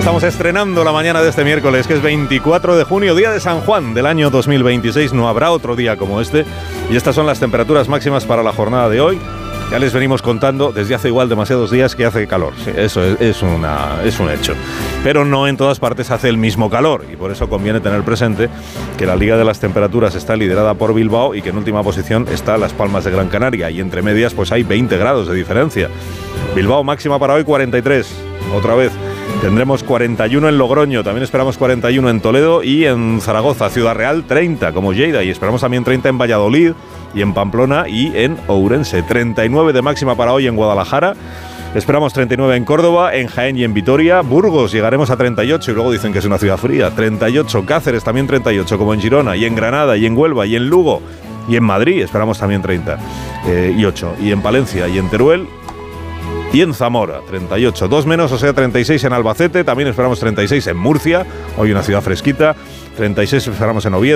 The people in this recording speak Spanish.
Estamos estrenando la mañana de este miércoles, que es 24 de junio, día de San Juan del año 2026. No habrá otro día como este. Y estas son las temperaturas máximas para la jornada de hoy. Ya les venimos contando desde hace igual demasiados días que hace calor. Sí, eso es un hecho. Pero no en todas partes hace el mismo calor. Y por eso conviene tener presente que la Liga de las Temperaturas está liderada por Bilbao y que en última posición está Las Palmas de Gran Canaria. Y entre medias pues hay 20 grados de diferencia. Bilbao máxima para hoy 43. Otra vez. Tendremos 41 en Logroño, también esperamos 41 en Toledo y en Zaragoza, Ciudad Real 30 como Lleida, y esperamos también 30 en Valladolid y en Pamplona y en Ourense. 39 de máxima para hoy en Guadalajara, esperamos 39 en Córdoba, en Jaén y en Vitoria. Burgos llegaremos a 38 y luego dicen que es una ciudad fría. 38, Cáceres también 38 como en Girona, y en Granada y en Huelva y en Lugo y en Madrid esperamos también 30 y 8, y en Palencia y en Teruel y en Zamora, 38, 2 menos, o sea 36 en Albacete, también esperamos 36 en Murcia, hoy una ciudad fresquita, 36 esperamos en Oviedo.